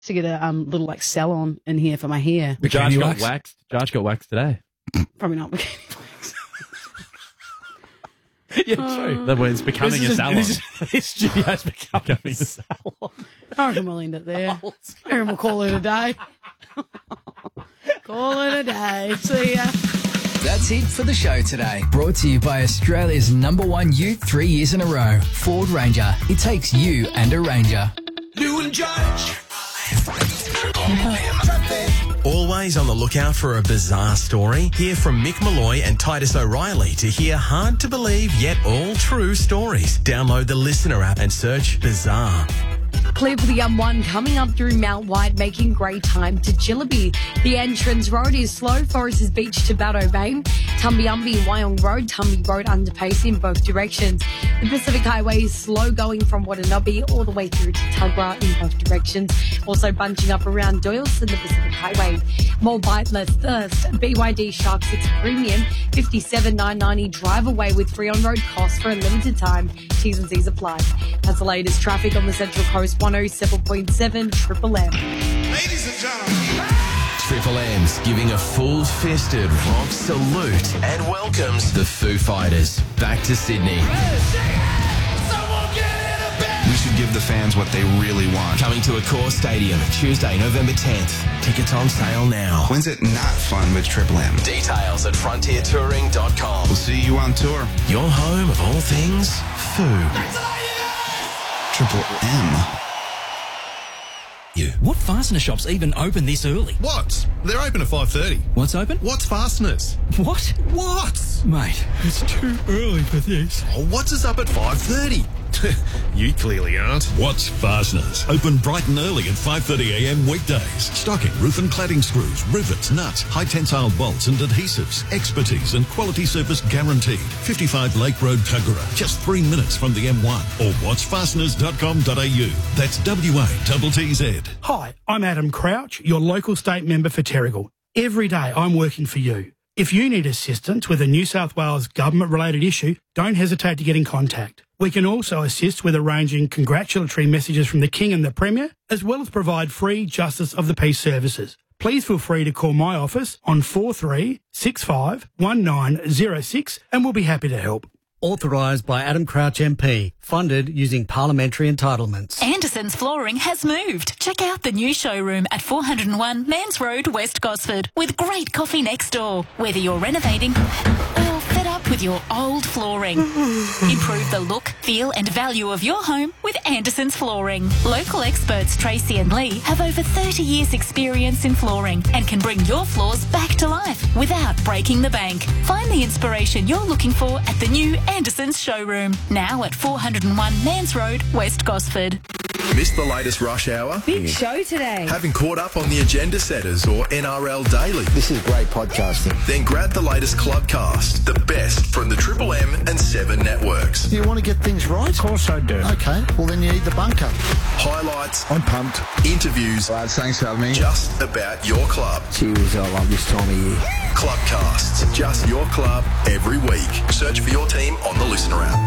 to get a little like salon in here for my hair. Josh got waxed. Josh got waxed today. Probably not bikini wax. Yeah, true. That way it's becoming a salon. This studio's becoming a salon. I reckon we'll end it there. I reckon we'll call it a day. Call it a day. See ya. That's it for the show today. Brought to you by Australia's #1 youth 3 years in a row. Ford Ranger. It takes you and a Ranger. New and Judge. Always on the lookout for a bizarre story? Hear from Mick Malloy and Titus O'Reilly to hear hard-to-believe yet all-true stories. Download the Listener app and search Bizarre. Clear for the M1 coming up through Mount White, making great time to Jillaby. The entrance road is slow, Foresters Beach to Batto Bay. Tumbiumbi, Wyong Road, Tumby Road underpace in both directions. The Pacific Highway is slow going from Watanabe all the way through to Tuggerah in both directions. Also bunching up around Doyle's and the Pacific Highway. More bite, less thirst. BYD Shark 6 Premium, 57,990 drive away with free on-road costs for a limited time. T's and C's apply. That's the latest traffic on the Central Coast, 107.7 Triple M. Ladies and gentlemen, Triple M's giving a full-fisted rock salute and welcomes the Foo Fighters back to Sydney. we should give the fans what they really want. Coming to Accor Stadium Tuesday, November 10th. Tickets on sale now. When's it not fun with Triple M? Details at frontiertouring.com. We'll see you on tour. Your home of all things Foo. Triple M. What fastener shops even open this early? What? They're open at 5:30. What's open? What's Fasteners? What? What? Mate, it's too early for this. Oh, what's us up at 5:30? You clearly aren't. What's Fasteners? Open bright and early at 5:30 a.m. weekdays. Stocking roof and cladding screws, rivets, nuts, high tensile bolts and adhesives. Expertise and quality service guaranteed. 55 Lake Road, Tuggerah. Just 3 minutes from the M1. Or watchfasteners.com.au. That's WATTZ. Hi, I'm Adam Crouch, your local state member for Terrigal. Every day I'm working for you. If you need assistance with a New South Wales government-related issue, don't hesitate to get in contact. We can also assist with arranging congratulatory messages from the King and the Premier, as well as provide free Justice of the Peace services. Please feel free to call my office on 43651906 and we'll be happy to help. Authorised by Adam Crouch MP. Funded using parliamentary entitlements. Anderson's Flooring has moved. Check out the new showroom at 401 Mans Road, West Gosford, with great coffee next door. Whether you're renovating or fed up with your old flooring, improve the look, feel and value of your home with Anderson's Flooring. Local experts Tracy and Lee have over 30 years experience in flooring and can bring your floors back to life without breaking the bank. Find the inspiration you're looking for at the new Anderson's showroom, now at 401 Mans Road, West Gosford. Missed the latest rush hour? Big show today. Haven't caught up on the Agenda Setters or NRL Daily? This is great podcasting. Then grab the latest Clubcast, the best from the Triple M and 7 networks. You want to get things right? Of course I do. Okay, well then you need the bunker. Highlights. I'm pumped. Interviews. Lads, thanks for having me. Just about your club. Cheers, I love this time of year. Clubcasts. Just your club every week. Search for your team on the Listener app.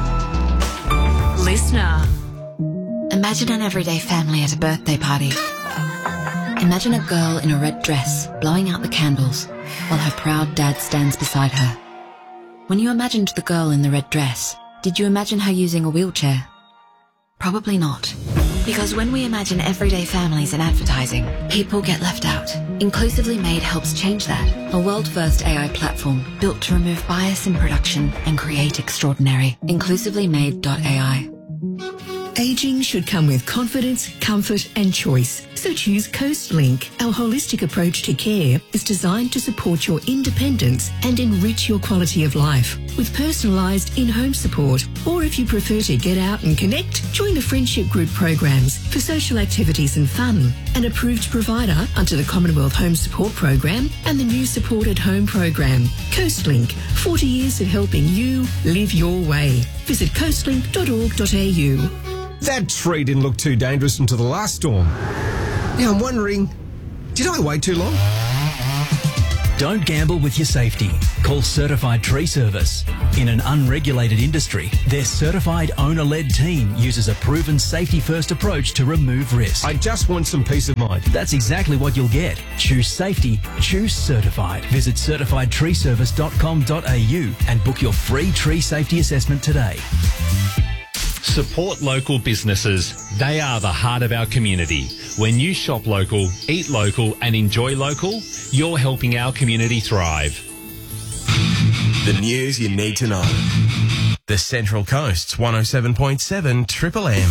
Listener. Imagine an everyday family at a birthday party. Imagine a girl in a red dress blowing out the candles while her proud dad stands beside her. When you imagined the girl in the red dress, did you imagine her using a wheelchair? Probably not. Because when we imagine everyday families in advertising, people get left out. Inclusively Made helps change that. A world-first AI platform built to remove bias in production and create extraordinary. InclusivelyMade.ai. Aging should come with confidence, comfort and choice. So choose CoastLink. Our holistic approach to care is designed to support your independence and enrich your quality of life with personalised in-home support. Or if you prefer to get out and connect, join the Friendship Group programs for social activities and fun. An approved provider under the Commonwealth Home Support Program and the new Supported Home Program. CoastLink, 40 years of helping you live your way. Visit coastlink.org.au. That tree didn't look too dangerous until the last storm. Now I'm wondering, did I wait too long? Don't gamble with your safety. Call Certified Tree Service. In an unregulated industry, their certified owner-led team uses a proven safety-first approach to remove risk. I just want some peace of mind. That's exactly what you'll get. Choose safety, choose certified. Visit certifiedtreeservice.com.au and book your free tree safety assessment today. Support local businesses. They are the heart of our community. When you shop local, eat local and enjoy local, you're helping our community thrive. The news you need to know. The Central Coast's 107.7 Triple M.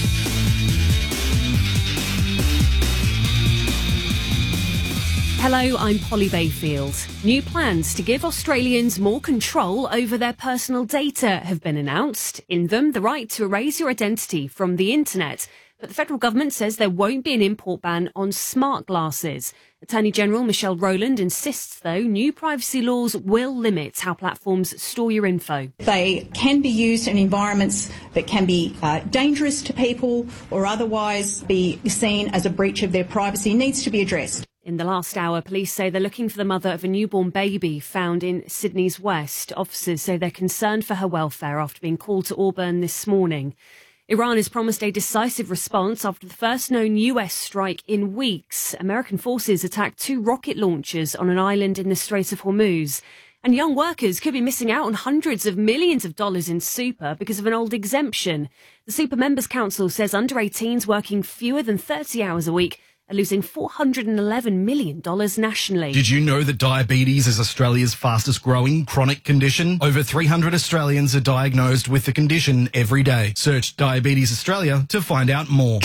Hello, I'm Polly Bayfield. New plans to give Australians more control over their personal data have been announced. In them, the right to erase your identity from the internet. But the federal government says there won't be an import ban on smart glasses. Attorney General Michelle Rowland insists, though, new privacy laws will limit how platforms store your info. They can be used in environments that can be dangerous to people or otherwise be seen as a breach of their privacy. Needs to be addressed. In the last hour, police say they're looking for the mother of a newborn baby found in Sydney's West. Officers say they're concerned for her welfare after being called to Auburn this morning. Iran has promised a decisive response after the first known US strike in weeks. American forces attacked 2 rocket launchers on an island in the Strait of Hormuz. And young workers could be missing out on hundreds of millions of dollars in super because of an old exemption. The Super Members Council says under 18s working fewer than 30 hours a week are losing $411 million nationally. Did you know that diabetes is Australia's fastest growing chronic condition? Over 300 Australians are diagnosed with the condition every day. Search Diabetes Australia to find out more.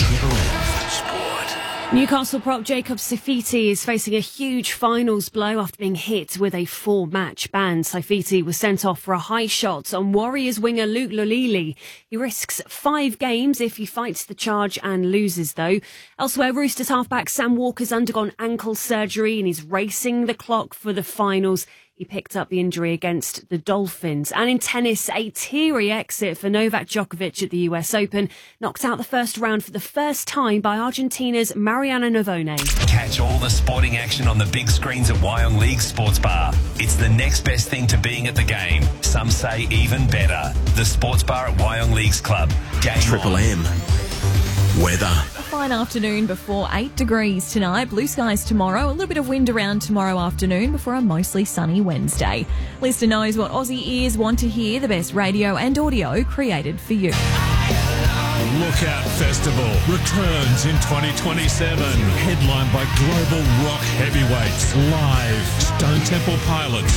Newcastle prop Jacob Saifiti is facing a huge finals blow after being hit with a 4-match ban. Saifiti was sent off for a high shot on Warriors winger Luke Lolili. He risks 5 games if he fights the charge and loses, though. Elsewhere, Roosters halfback Sam Walker's undergone ankle surgery and he's racing the clock for the finals. He picked up the injury against the Dolphins. And in tennis, a teary exit for Novak Djokovic at the US Open, knocked out the first round for the first time by Argentina's Mariana Navone. Catch all the sporting action on the big screens at Wyong League Sports Bar. It's the next best thing to being at the game. Some say even better. The Sports Bar at Wyong Leagues Club. Game Triple M. Weather. A fine afternoon before 8 degrees tonight. Blue skies tomorrow. A little bit of wind around tomorrow afternoon before a mostly sunny Wednesday. Lister knows what Aussie ears want to hear. The best radio and audio created for you. Lookout Festival returns in 2027. Headlined by global rock heavyweights, live Stone Temple Pilots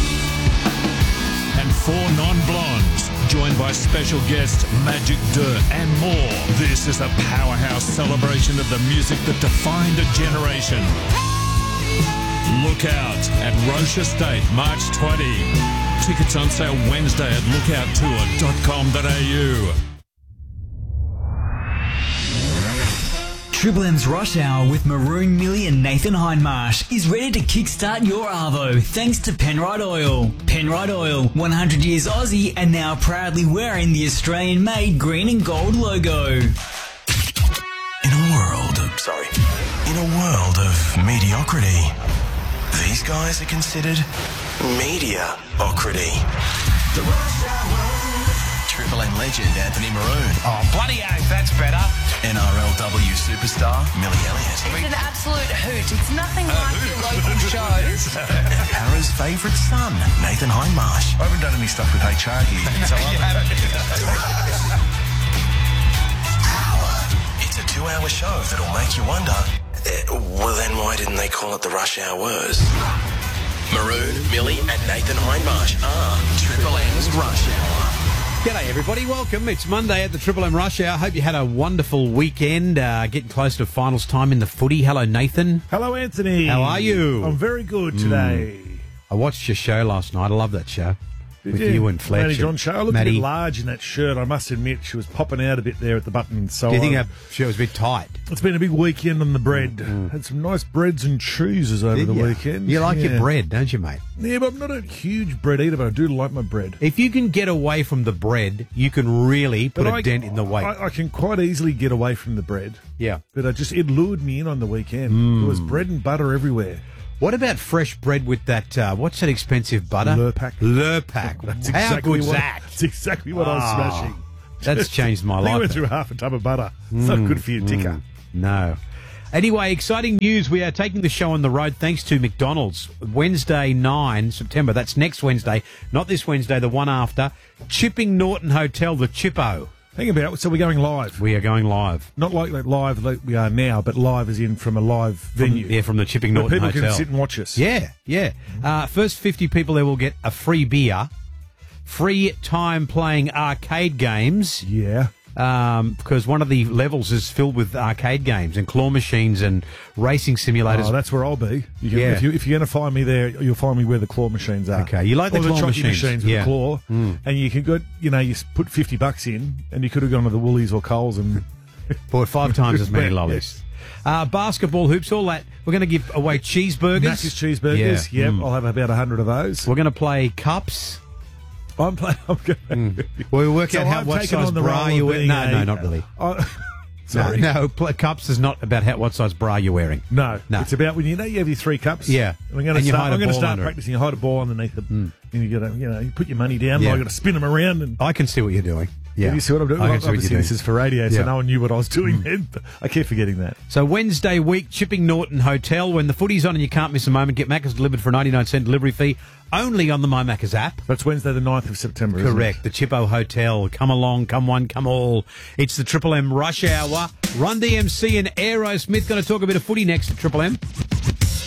and 4 non-blondes, joined by special guests Magic Dirt and more. This is a powerhouse celebration of the music that defined a generation. Look out at Roche Estate, March 20. Tickets on sale Wednesday at lookouttour.com.au. Triple M's Rush Hour with Maroon Millie and Nathan Hindmarsh is ready to kickstart your Arvo thanks to Penrite Oil. Penrite Oil, 100 years Aussie and now proudly wearing the Australian-made green and gold logo. In a world of mediocrity, these guys are considered media-ocrity. The Rush Hour. Triple M legend Anthony Maroon. Oh, bloody oath, that's better. NRLW superstar Millie Elliott. It's an absolute hoot. It's nothing like your local shows. Para's favourite son, Nathan Hindmarsh. I haven't done any stuff with HR here. So It's a 2-hour show that'll make you wonder, well then why didn't they call it the Rush Hours? Maroon, Millie and Nathan Hindmarsh are Triple M's Rush Hour. G'day everybody, welcome. It's Monday at the Triple M Rush Hour. Hope you had a wonderful weekend, getting close to finals time in the footy. Hello Nathan. Hello Anthony. How are you? I'm very good today. I watched your show last night. I love that show. Did with you and Fletcher. Matty John show. I looked a bit large in that shirt, I must admit. She was popping out a bit there at the buttons. So do you think that shirt was a bit tight? It's been a big weekend on the bread. Had some nice breads and cheeses over the weekend. You like your bread, don't you, mate? Yeah, but I'm not a huge bread eater, but I do like my bread. If you can get away from the bread, you can really put a dent in the weight. I can quite easily get away from the bread. Yeah. But it lured me in on the weekend. There was bread and butter everywhere. What about fresh bread with that, what's that expensive butter? Lurpak. Lurpak. That's How exactly good's what, that? That's exactly what I was smashing. That's changed my I think I life. went through half a tub of butter. It's not good for your ticker. No. Anyway, exciting news. We are taking the show on the road thanks to McDonald's. Wednesday, 9 September. That's next Wednesday. Not this Wednesday, the one after. Chipping Norton Hotel, the Chippo. Hang about. So we're going live. We are going live. Not like live like we are now, but live as in from a live venue. From the Chipping Norton Hotel. People Hotel. can sit and watch us. Yeah. First 50 people there will get a free beer, free time playing arcade games. Yeah. Because one of the levels is filled with arcade games and claw machines and racing simulators. Oh, that's where I'll be. If you're going to find me there, you'll find me where the claw machines are. Okay, you like the claw machines with the claw, Mm. and you can go. You put $50 in, and you could have gone to the Woolies or Coles and bought 5 times as many Yes. lollies. Basketball hoops, all that. We're going to give away cheeseburgers. Macca's cheeseburgers. Yeah. Yep, I'll have about 100 of those. We're going to play cups. I'm going. We'll work out I've what taken size on the bra role you're of wearing. being No, not really. Sorry. No, cups is not about what size bra you're wearing. No, it's about when you have your 3 cups. Yeah. I'm going And to you start. hide a I'm going to ball start under it. practicing. You hide a ball underneath them, and you got to, you put your money down. Yeah. I've got to spin them around, and I can see what you're doing. Yeah, you see what I'm doing. I can see what Obviously, you're this doing. is for radio, so Yeah. no one knew what I was doing then. But I keep forgetting that. So Wednesday week, Chipping Norton Hotel. When the footy's on and you can't miss a moment, get Macca's delivered for a 99-cent delivery fee only on the My Macca's app. That's Wednesday, the 9th of September. Correct. Isn't it? The Chippo Hotel. Come along, come one, come all. It's the Triple M Rush Hour. Run DMC and Aerosmith going to talk a bit of footy next at Triple M.